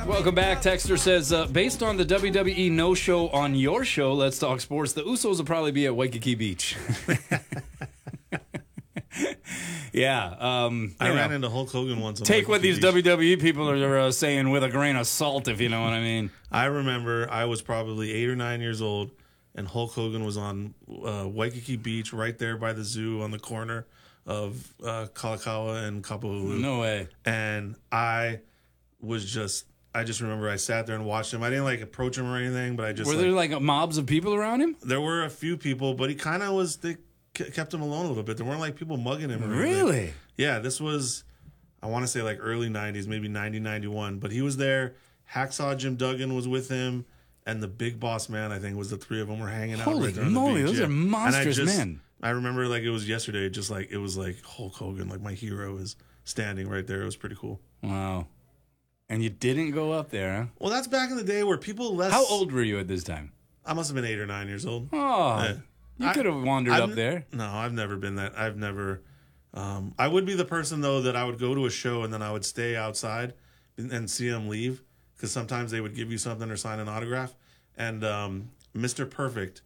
Welcome back. Texter says, based on the WWE no-show on your show, Let's Talk Sports, the Usos will probably be at Waikiki Beach. Yeah. I ran into Hulk Hogan once. Take what these WWE people are saying with a grain of salt, if you know what I mean. I remember I was probably 8 or 9 years old, and Hulk Hogan was on Waikiki Beach right there by the zoo on the corner of Kalakaua and Kapahulu. No way. And I just remember I sat there and watched him. I didn't like approach him or anything, but I just... Were there like mobs of people around him? There were a few people, but he kind of was... They kept him alone a little bit. There weren't like people mugging him or anything. Really? Yeah, this was, I want to say like early 90s, maybe 90, 91. But he was there. Hacksaw Jim Duggan was with him. And the Big Boss Man, I think, was the three of them were hanging out. Holy right there on moly, the beach. those are monstrous men. I remember like it was yesterday, just like it was like Hulk Hogan, like my hero is standing right there. It was pretty cool. Wow. And you didn't go up there, huh? Well, that's back in the day where people less... How old were you at this time? I must have been 8 or 9 years old. Oh, Yeah. You could have wandered up there. No, I've never been that. I've never. I would be the person though that I would go to a show and then I would stay outside and see them leave because sometimes they would give you something or sign an autograph. And Mr. Perfect,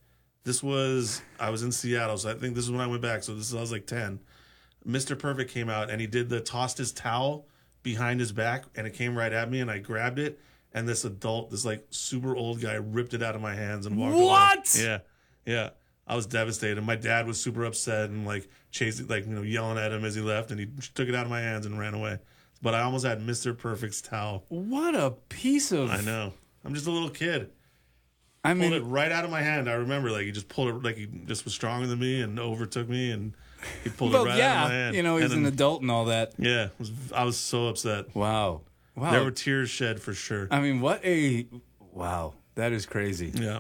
I was in Seattle, so I think this is when I went back. So I was like 10. Mr. Perfect came out and he tossed his towel behind his back and it came right at me and I grabbed it and this like super old guy ripped it out of my hands and walked away. What? Yeah. I was devastated. My dad was super upset and like chasing, like, yelling at him as he left, and he took it out of my hands and ran away. But I almost had Mr. Perfect's towel. What a piece of... I know. I'm just a little kid. I Pulled mean, it right out of my hand. I remember, like, he just pulled it, like he just was stronger than me and overtook me, and he pulled it right out of my hand. He's an adult and all that. Yeah, I was so upset. Wow. There were tears shed for sure. I mean, wow, that is crazy. Yeah.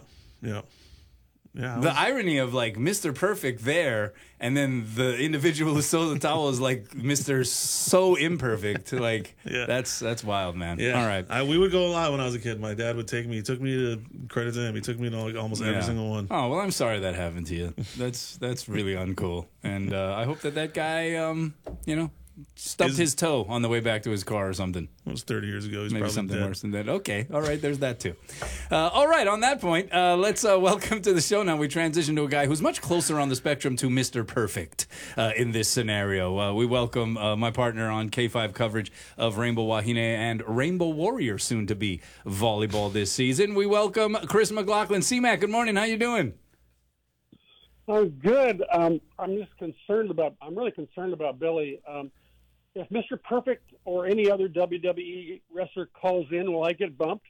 The irony of like Mr. Perfect there, and then the individual who sold the towel is like Mr. So Imperfect. Like, Yeah. That's wild, man. Yeah. All right. We would go a lot when I was a kid. My dad would take me. He took me to, credit to him, he took me to like almost every single one. Oh, well, I'm sorry that happened to you. That's really uncool. And I hope that guy, stubbed his toe on the way back to his car or something. It was 30 years ago. He's Maybe probably something dead. worse than that. Okay. All right. There's that too. All right. On that point, let's welcome to the show now. We transition to a guy who's much closer on the spectrum to Mr. Perfect in this scenario. We welcome my partner on K5 coverage of Rainbow Wahine and Rainbow Warrior, soon to be volleyball this season. We welcome Chris McLaughlin. C-Mac, good morning. How you doing? I'm good. I'm really concerned about Billy. If Mr. Perfect or any other WWE wrestler calls in, will I get bumped?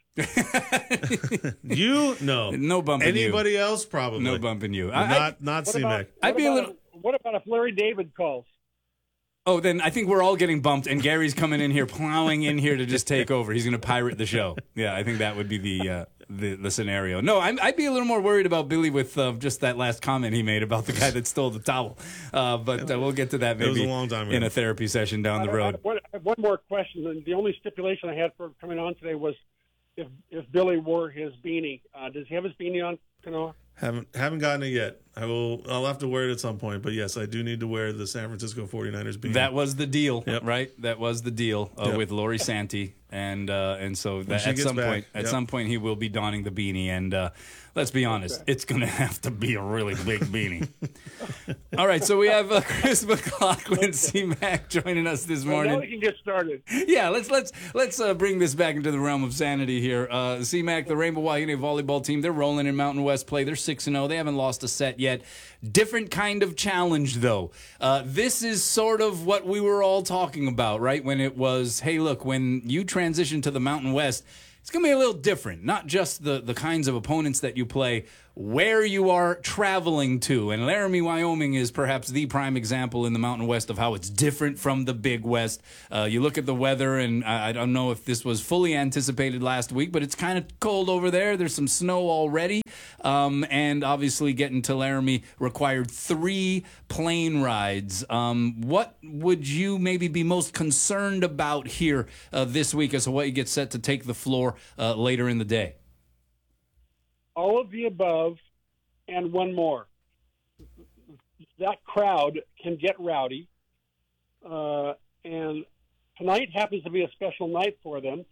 No. No bumping you. Anybody else, probably. No bumping you. Not C-Mac. What about if Larry David calls? Oh, then I think we're all getting bumped, and Gary's coming in here, plowing in here to just take over. He's going to pirate the show. Yeah, I think that would be the scenario. No, I'd be a little more worried about Billy with just that last comment he made about the guy that stole the towel. But we'll get to that maybe It was a long time ago. in a therapy session down the road. I have one more question. And the only stipulation I had for coming on today was if Billy wore his beanie. Does he have his beanie on, Kanoa? Haven't gotten it yet. I'll have to wear it at some point. But yes, I do need to wear the San Francisco 49ers beanie. That was the deal, Yep. right? That was the deal with Lori Santi, and so that at some point he will be donning the beanie. And let's be honest, it's going to have to be a really big beanie. All right, so we have Chris McLaughlin, C-Mac, joining us this morning. Now we can get started. Yeah, let's bring this back into the realm of sanity here. C-Mac, the Rainbow Wahine volleyball team, they're rolling in Mountain West play. They're 6-0. They haven't lost a set yet. Different kind of challenge, though. This is sort of what we were all talking about, right? When it was, hey, look, when you transition to the Mountain West, it's going to be a little different. Not just the kinds of opponents that you play, where you are traveling to. And Laramie, Wyoming is perhaps the prime example in the Mountain West of how it's different from the Big West. You look at the weather, and I don't know if this was fully anticipated last week, but it's kind of cold over there. There's some snow already. And obviously getting to Laramie required 3 plane rides. What would you maybe be most concerned about here this week as to what you get set to take the floor later in the day? All of the above and one more. That crowd can get rowdy. And tonight happens to be a special night for them.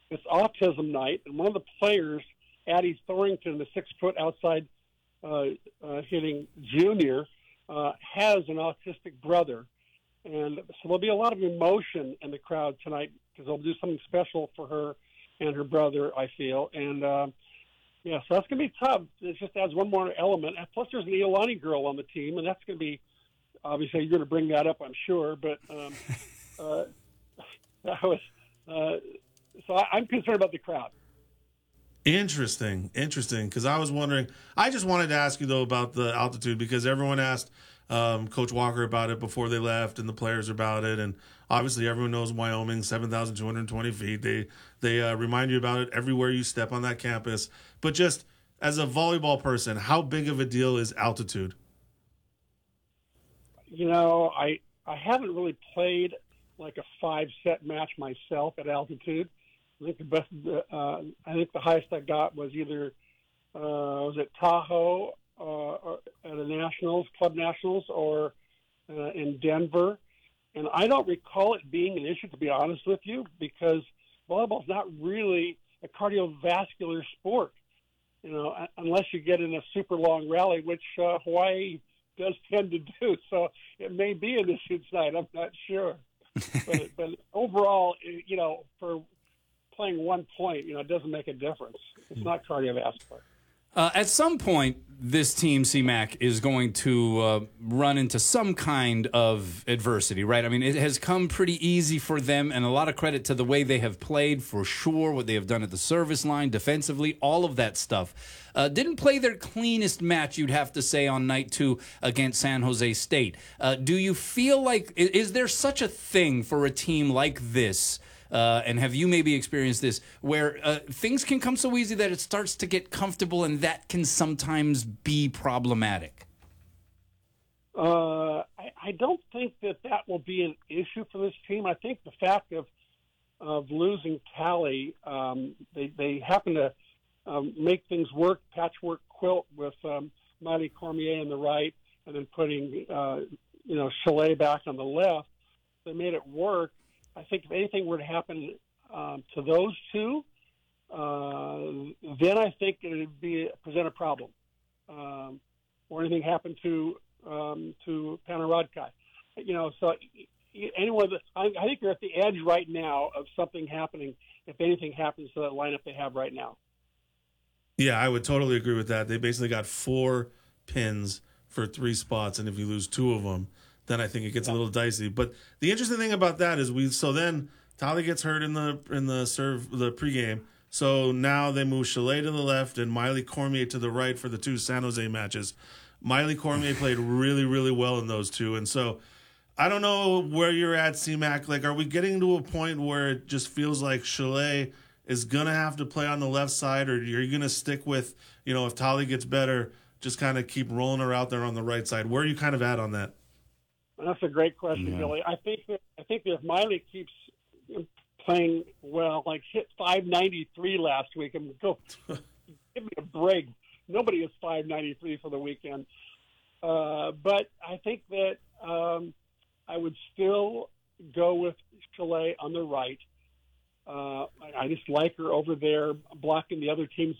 it's autism night, and one of the players, Addie Thorington, the 6-foot outside hitting junior, has an autistic brother. And so there'll be a lot of emotion in the crowd tonight because they'll do something special for her and her brother, I feel. And, so that's going to be tough. It just adds one more element. And plus, there's an Iolani girl on the team, and that's going to be, obviously, you're going to bring that up, I'm sure. But so I'm concerned about the crowd. Interesting, because I was wondering. I just wanted to ask you though about the altitude because everyone asked Coach Walker about it before they left, and the players about it, and obviously everyone knows Wyoming, 7,220 feet. They remind you about it everywhere you step on that campus. But just as a volleyball person, how big of a deal is altitude? I haven't really played like a 5-set match myself at altitude. I think the highest I got was either was it Tahoe at a club nationals, or in Denver, and I don't recall it being an issue, to be honest with you, because volleyball is not really a cardiovascular sport, unless you get in a super long rally, which Hawaii does tend to do. So it may be an issue tonight. I'm not sure, but overall, for playing 1 point, it doesn't make a difference. It's not cardiovascular. At some point, this team, CMAC, is going to run into some kind of adversity, right? I mean, it has come pretty easy for them, and a lot of credit to the way they have played, for sure, what they have done at the service line, defensively, all of that stuff. Didn't play their cleanest match, you'd have to say, on night 2 against San Jose State. Do you feel like, is there such a thing for a team like this? And have you maybe experienced this where things can come so easy that it starts to get comfortable, and that can sometimes be problematic? I don't think that will be an issue for this team. I think the fact of losing Tally, they happen to make things work, patchwork quilt with Miley Cormier on the right, and then putting Chalet back on the left. They made it work. I think if anything were to happen to those two, then I think it would present a problem. Or anything happened to Panarodkai. So anyone, I think they're at the edge right now of something happening. If anything happens to that lineup they have right now. Yeah, I would totally agree with that. They basically got 4 pins for 3 spots, and if you lose 2 of them, then I think it gets a little dicey. But the interesting thing about that is then Tally gets hurt in the pregame. So now they move Chalet to the left and Miley Cormier to the right for the 2 San Jose matches. Miley Cormier played really, really well in those 2. And so I don't know where you're at, CMAC. Like, are we getting to a point where it just feels like Chalet is going to have to play on the left side, or are you going to stick with, if Tally gets better, just kind of keep rolling her out there on the right side? Where are you kind of at on that? That's a great question, Billy. I think that if Miley keeps playing well, like hit 593 last week, and go give me a break. Nobody is 593 for the weekend. But I think that I would still go with Chalet on the right. I just like her over there blocking the other team's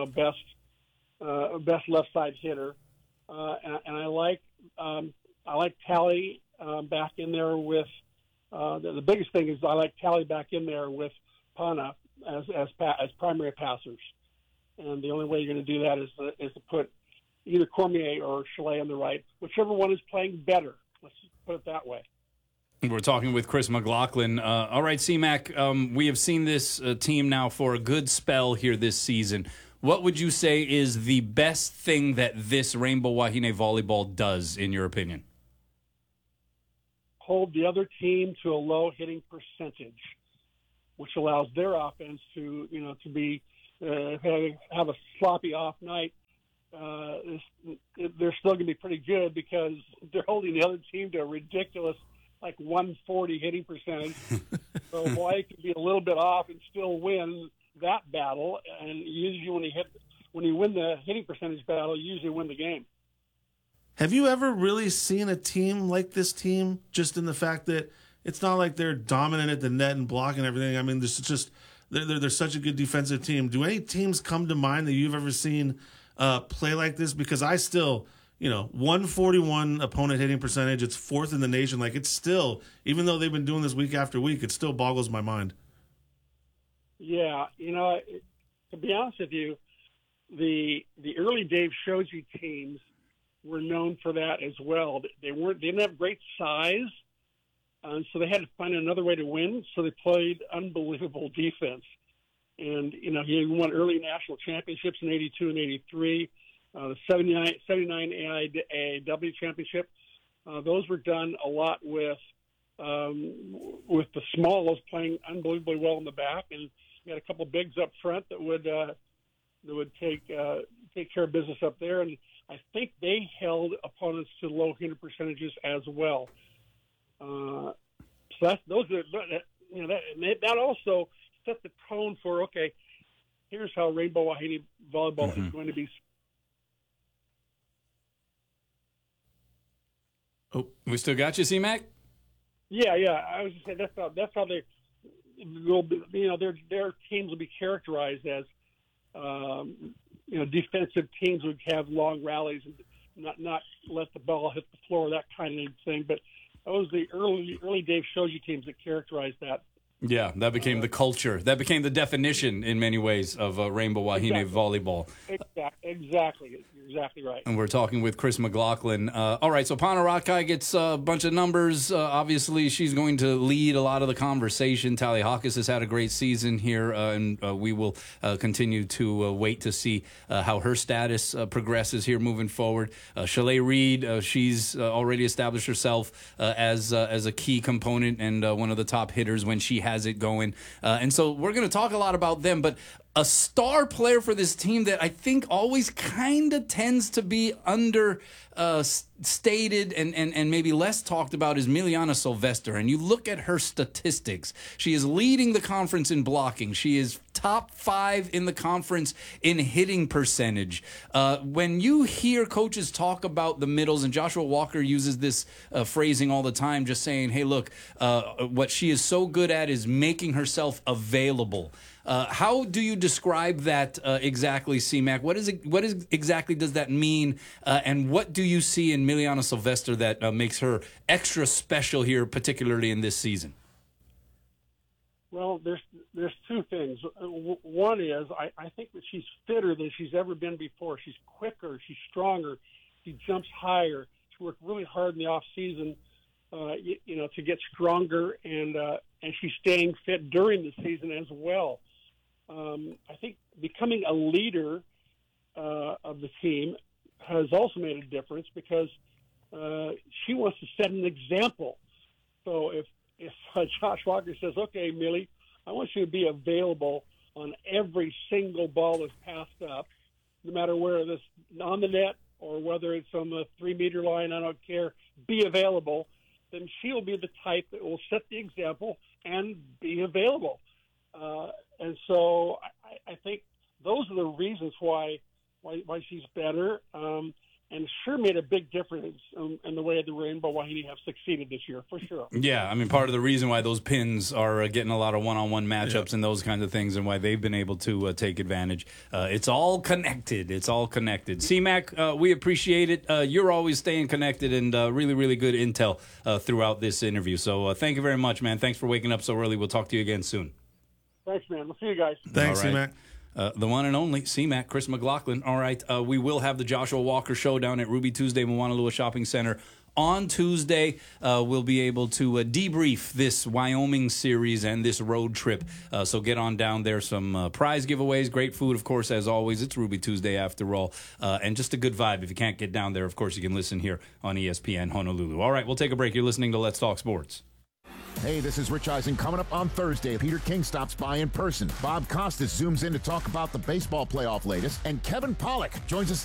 best left side hitter, and I like Tally back in there with the biggest thing is I like Tally back in there with Pana as primary passers, and the only way you're going to do that is to put either Cormier or Chalet on the right, whichever one is playing better. Let's put it that way. We're talking with Chris McLaughlin. All right, CMAC, we have seen this team now for a good spell here this season. What would you say is the best thing that this Rainbow Wahine volleyball does, in your opinion? Hold the other team to a low hitting percentage, which allows their offense to be have a sloppy off night. They're still going to be pretty good because they're holding the other team to a ridiculous 140 hitting percentage. So Hawaii can be a little bit off and still win that battle. And usually when you win the hitting percentage battle, you usually win the game. Have you ever really seen a team like this team, just in the fact that it's not like they're dominant at the net and blocking everything? I mean, this is just they're such a good defensive team. Do any teams come to mind that you've ever seen play like this? Because I still, 141 opponent hitting percentage, it's fourth in the nation. Like, it's still, even though they've been doing this week after week, it still boggles my mind. Yeah, to be honest with you, the early Dave Shoji teams were known for that as well. They didn't have great size, so they had to find another way to win. So they played unbelievable defense, and he won early national championships in '82 and '83. The 79 AIW championship. Those were done a lot with the smalls playing unbelievably well in the back, and you had a couple bigs up front that would take care of business up there. And I think they held opponents to low hitter percentages as well. So that also set the tone for, okay, here's how Rainbow Wahine volleyball is going to be. Oh, we still got you, C-Mac? Yeah. I was just saying that's how they will be. Their teams will be characterized as defensive teams would have long rallies and not let the ball hit the floor, that kind of thing. But that was the early Dave Shoji teams that characterized that. Yeah, that became the culture. That became the definition in many ways of Rainbow Wahine volleyball. Exactly. You're exactly right. And we're talking with Chris McLaughlin. All right, so Pana Ratkai gets a bunch of numbers. Obviously, she's going to lead a lot of the conversation. Tally Hawkins has had a great season here, and we will continue to wait to see how her status progresses here moving forward. Chalet Reed, she's already established herself as a key component and one of the top hitters when she has it going. And so we're going to talk a lot about them, but a star player for this team that I think always kind of tends to be stated and maybe less talked about is Miliana Sylvester. And you look at her statistics. She is leading the conference in blocking. She is top 5 in the conference in hitting percentage. When you hear coaches talk about the middles, and Joshua Walker uses this phrasing all the time, just saying, hey, look, what she is so good at is making herself available. How do you describe that exactly, C-Mac? What exactly does that mean? And what do you see in Miliana Sylvester that makes her extra special here, particularly in this season? Well, there's two things. One is I think that she's fitter than she's ever been before. She's quicker. She's stronger. She jumps higher. She worked really hard in the off season, to get stronger, and she's staying fit during the season as well. I think becoming a leader of the team has also made a difference because she wants to set an example. So if Josh Walker says, okay, Millie, I want you to be available on every single ball that's passed up, no matter where it's on the net or whether it's on the 3-meter line, I don't care, be available, then she'll be the type that will set the example and be available. And so I think those are the reasons why she's better, and sure made a big difference in the way the Rainbow Wahine have succeeded this year, for sure. Yeah, I mean, part of the reason why those pins are getting a lot of one-on-one matchups and those kinds of things, and why they've been able to take advantage. It's all connected. It's all connected. C-Mac, we appreciate it. You're always staying connected and really, really good intel throughout this interview. So thank you very much, man. Thanks for waking up so early. We'll talk to you again soon. Thanks, man. We'll see you guys. Thanks, right. C-Mac. The one and only C-Mac, Chris McLaughlin. All right, we will have the Joshua Walker show down at Ruby Tuesday, Moanalua Shopping Center on Tuesday. We'll be able to debrief this Wyoming series and this road trip. So get on down there. Some prize giveaways, great food, of course, as always. It's Ruby Tuesday after all. And just a good vibe. If you can't get down there, of course, you can listen here on ESPN Honolulu. All right, we'll take a break. You're listening to Let's Talk Sports. Hey, this is Rich Eisen. Coming up on Thursday, Peter King stops by in person. Bob Costas zooms in to talk about the baseball playoff latest, and Kevin Pollak joins us